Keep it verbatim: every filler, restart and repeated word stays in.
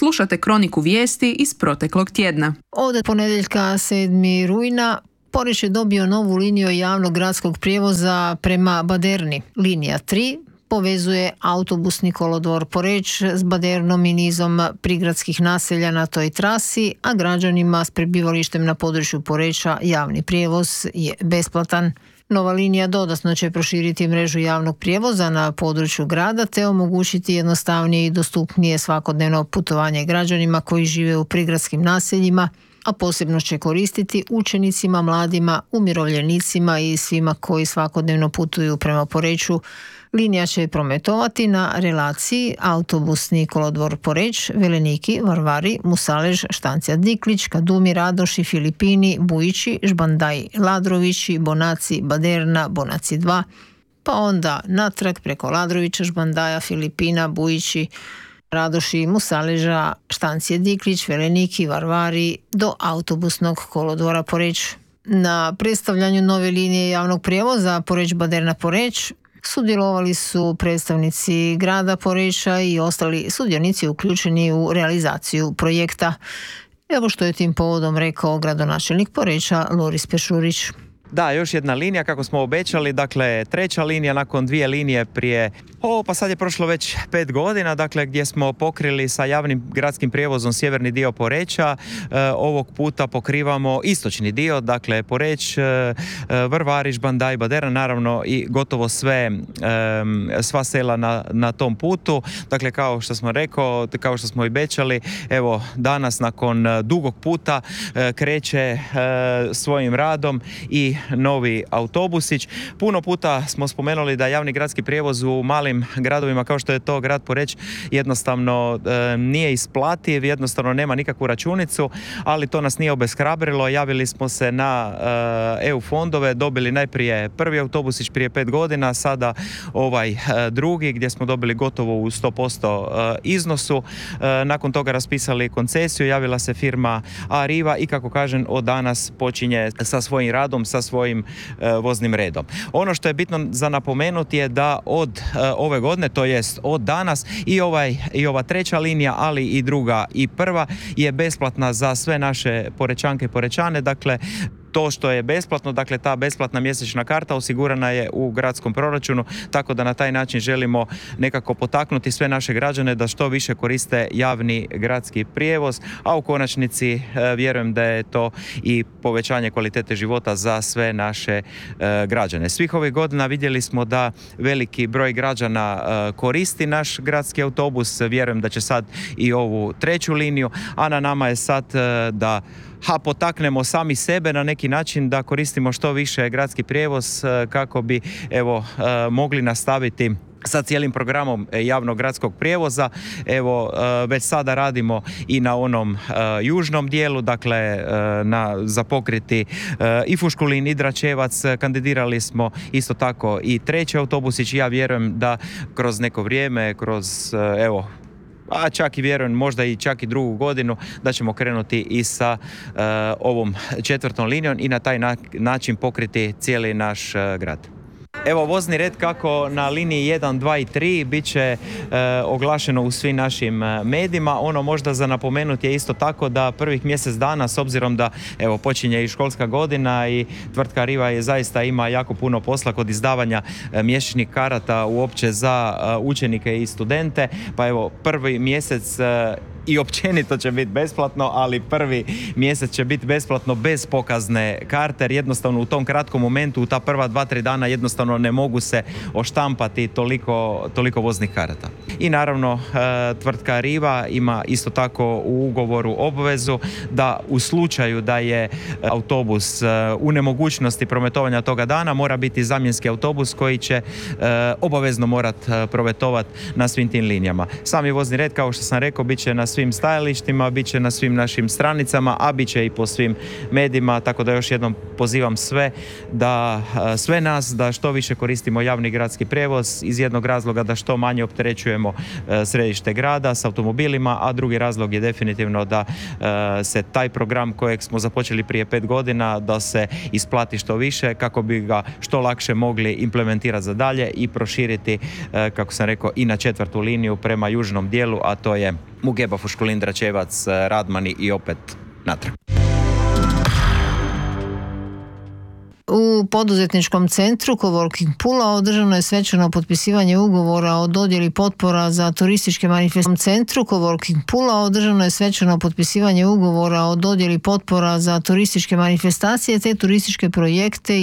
Slušate kroniku vijesti iz proteklog tjedna. Od ponedjeljka sedmog rujna Poreč je dobio novu liniju javnog gradskog prijevoza prema Baderni. Linija tri povezuje autobusni kolodvor Poreč s Badernom i nizom prigradskih naselja na toj trasi, a građanima s prebivalištem na području Poreča javni prijevoz je besplatan. Nova linija dodatno će proširiti mrežu javnog prijevoza na području grada te omogućiti jednostavnije i dostupnije svakodnevno putovanje građanima koji žive u prigradskim naseljima, a posebno će koristiti učenicima, mladima, umirovljenicima i svima koji svakodnevno putuju prema Poreču. Linija će prometovati na relaciji autobusni kolodvor Poreč, Veleniki, Varvari, Musalež, Štancija Diklić, Kadumi, Radoši, Filipini, Bujići, Žbandaj, Ladrovići, Bonaci, Baderna, Bonaci dva, pa onda natrag preko Ladrovića, Žbandaja, Filipina, Bujići, Radoši, Musaleža, Štancije Diklić, Veleniki, Varvari do autobusnog kolodvora Poreč. Na predstavljanju nove linije javnog prijevoza Poreč-Baderna-Poreč sudjelovali su predstavnici grada Poreča i ostali sudionici uključeni u realizaciju projekta. Evo što je tim povodom rekao gradonačelnik Poreča Loris Pešurić. Da, još jedna linija kako smo obećali, dakle treća linija nakon dvije linije prije, o pa sad je prošlo već pet godina, dakle gdje smo pokrili sa javnim gradskim prijevozom sjeverni dio Poreča, e, ovog puta pokrivamo istočni dio, dakle Poreć, e, Vrvari, Žbandaj, Baderna, naravno i gotovo sve, e, sva sela na, na tom putu, dakle kao što smo rekao, kao što smo obećali, evo danas nakon dugog puta e, kreće e, svojim radom i novi autobusić. Puno puta smo spomenuli da javni gradski prijevoz u malim gradovima kao što je to grad Poreč jednostavno e, nije isplativ, jednostavno nema nikakvu računicu, ali to nas nije obeshrabrilo. Javili smo se na e, E U fondove, dobili najprije prvi autobusić prije pet godina, sada ovaj e, drugi gdje smo dobili gotovo u sto posto e, iznosu. E, nakon toga raspisali koncesiju, javila se firma Arriva i kako kažem od danas počinje sa svojim radom, sa svojim e, voznim redom. Ono što je bitno za napomenuti je da od e, ove godine, to jest od danas i ovaj i ova treća linija, ali i druga i prva je besplatna za sve naše Porečanke i Porečane, dakle to što je besplatno, dakle ta besplatna mjesečna karta osigurana je u gradskom proračunu, tako da na taj način želimo nekako potaknuti sve naše građane da što više koriste javni gradski prijevoz, a u konačnici e, vjerujem da je to i povećanje kvalitete života za sve naše e, građane. Svih ovih godina vidjeli smo da veliki broj građana e, koristi naš gradski autobus, vjerujem da će sad i ovu treću liniju, a na nama je sad e, da ha potaknemo sami sebe na neki način da koristimo što više gradski prijevoz kako bi evo mogli nastaviti sa cijelim programom javnog gradskog prijevoza. Evo, već sada radimo i na onom uh, južnom dijelu, dakle uh, na, za pokriti uh, i Fuškulin i Dračevac. Kandidirali smo isto tako i treći autobusić. Ja vjerujem da kroz neko vrijeme, kroz uh, evo a čak i vjerujem možda i čak i drugu godinu da ćemo krenuti i sa uh, ovom četvrtom linijom i na taj na- način pokriti cijeli naš uh, grad. Evo vozni red kako na liniji jedan, dva i tri bit će e, oglašeno u svim našim medijima. Ono možda za napomenuti je isto tako da prvih mjesec dana, s obzirom da evo počinje i školska godina i tvrtka Arriva je zaista ima jako puno posla kod izdavanja e, mjesečnih karata uopće za e, učenike i studente, pa evo prvi mjesec e, i općenito će biti besplatno, ali prvi mjesec će biti besplatno bez pokazne karte, jer jednostavno u tom kratkom momentu, u ta prva dva, tri dana jednostavno ne mogu se oštampati toliko, toliko voznih karata. I naravno tvrtka Arriva ima isto tako u ugovoru obvezu da u slučaju da je autobus u nemogućnosti prometovanja toga dana mora biti zamjenski autobus koji će obavezno morati prometovati na svim tim linijama. Sami vozni red, kao što sam rekao, bit će na svim stajalištima, bit će na svim našim stranicama, a bit će i po svim medijima, tako da još jednom pozivam sve da sve nas da što više koristimo javni gradski prijevoz iz jednog razloga da što manje opterećujemo središte grada s automobilima, a drugi razlog je definitivno da se taj program kojeg smo započeli prije pet godina da se isplati što više kako bi ga što lakše mogli implementirati za dalje i proširiti, kako sam rekao, i na četvrtu liniju prema južnom dijelu, a to je Mugeba, Fuškulin, Dračevac, Radmani i opet natrag. U poduzetničkom centru Coworking Pula održano je svečano potpisivanje ugovora o dodjeli potpora za turističke manifestacije. U centru Coworking Pula održano je svečano potpisivanje ugovora o dodjeli potpora za turističke manifestacije te turističke projekte